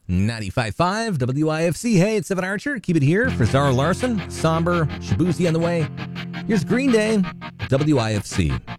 95.5 WIFC. Hey, it's Evan Archer. Keep it here for Zara Larson, Somber, Shabuzi on the way. Here's Green Day, WIFC.